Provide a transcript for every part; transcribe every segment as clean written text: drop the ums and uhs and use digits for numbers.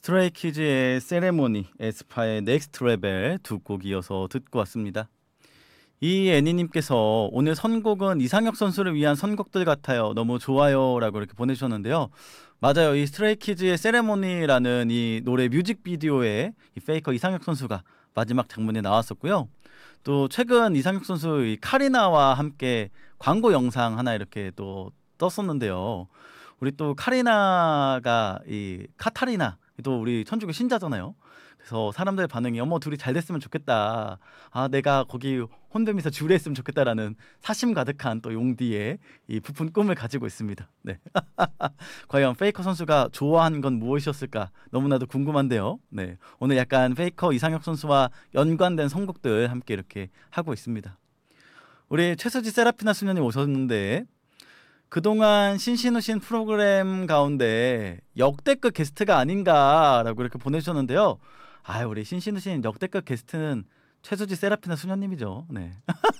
스트레이키즈의 세레모니, 에스파의 넥스트 레벨 두 곡 이어서 듣고 왔습니다. 이 애니님께서 오늘 선곡은 이상혁 선수를 위한 선곡들 같아요. 너무 좋아요 라고 이렇게 보내주셨는데요. 맞아요. 이 스트레이키즈의 세레모니라는 이 노래 뮤직비디오에 이 페이커 이상혁 선수가 마지막 장면에 나왔었고요. 또 최근 이상혁 선수 이 카리나와 함께 광고 영상 하나 이렇게 또 떴었는데요. 우리 또 카리나가 이 카타리나 또 우리 천주교 신자잖아요. 그래서 사람들의 반응이 어머 둘이 잘 됐으면 좋겠다. 아 내가 거기 혼돈에서 주례했으면 좋겠다라는 사심 가득한 또 용디의 이 부푼 꿈을 가지고 있습니다. 네. 과연 페이커 선수가 좋아한 건 무엇이었을까 너무나도 궁금한데요. 네. 오늘 약간 페이커 이상혁 선수와 연관된 선곡들 함께 이렇게 하고 있습니다. 우리 최수지 세라피나 수녀님 오셨는데 그동안 신신우신 프로그램 가운데 역대급 게스트가 아닌가라고 이렇게 보내주셨는데요. 아, 우리 신신우신 역대급 게스트는 최수지 세라피나 수녀님이죠. 네.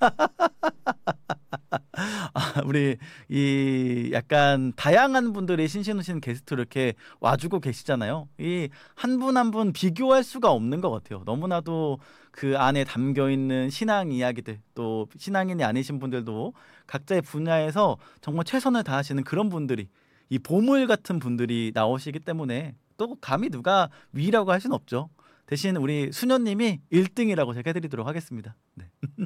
우리 이 약간 다양한 분들이 신신우신 게스트로 이렇게 와주고 계시잖아요. 이 한 분 한 분 비교할 수가 없는 것 같아요. 너무나도 그 안에 담겨 있는 신앙 이야기들 또 신앙인이 아니신 분들도 각자의 분야에서 정말 최선을 다하시는 그런 분들이 이 보물 같은 분들이 나오시기 때문에 또 감히 누가 위라고 할 수는 없죠. 대신 우리 수녀님이 1등이라고 제가 해드리도록 하겠습니다. 네.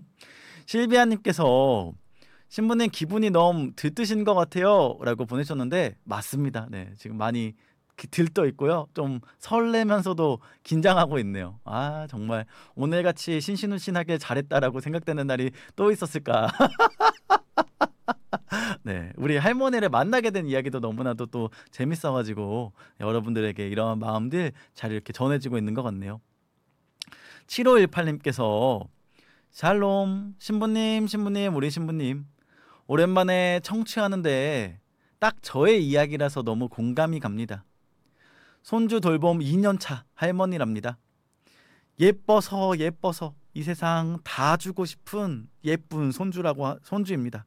실비아님께서 신부님 기분이 너무 들뜨신 것 같아요 라고 보내셨는데 맞습니다. 네, 지금 많이 들떠 있고요. 좀 설레면서도 긴장하고 있네요. 아 정말 오늘같이 신신우신하게 잘했다라고 생각되는 날이 또 있었을까. 네, 우리 할머니를 만나게 된 이야기도 너무나도 또 재밌어가지고 여러분들에게 이런 마음들 잘 이렇게 전해지고 있는 것 같네요. 7518님께서 샬롬 신부님 우리 신부님 오랜만에 청취하는데 딱 저의 이야기라서 너무 공감이 갑니다. 손주 돌봄 2년차 할머니랍니다. 예뻐서 이 세상 다 주고 싶은 예쁜 손주입니다.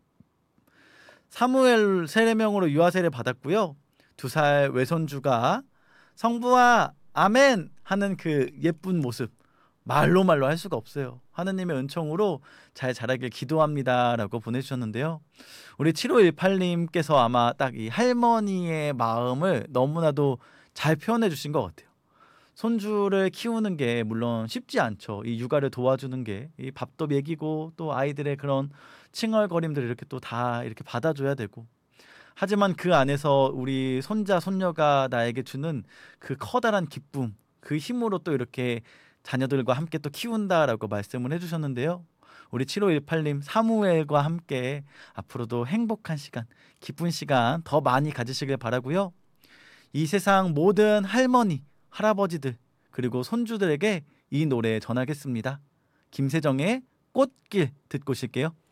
사무엘 세례명으로 유아세례 받았고요. 2살 외손주가 성부와 아멘 하는 그 예쁜 모습 말로 할 수가 없어요. 하느님의 은총으로 잘 자라길 기도합니다 라고 보내주셨는데요. 우리 7518님께서 아마 딱 이 할머니의 마음을 너무나도 잘 표현해 주신 것 같아요. 손주를 키우는 게 물론 쉽지 않죠. 이 육아를 도와주는 게 이 밥도 먹이고 또 아이들의 그런 칭얼거림들을 이렇게 또 다 이렇게 받아줘야 되고 하지만 그 안에서 우리 손자 손녀가 나에게 주는 그 커다란 기쁨 그 힘으로 또 이렇게 자녀들과 함께 또 키운다라고 말씀을 해주셨는데요. 우리 7518님 사무엘과 함께 앞으로도 행복한 시간 기쁜 시간 더 많이 가지시길 바라고요. 이 세상 모든 할머니 할아버지들 그리고 손주들에게 이 노래 전하겠습니다. 김세정의 꽃길 듣고 오실게요.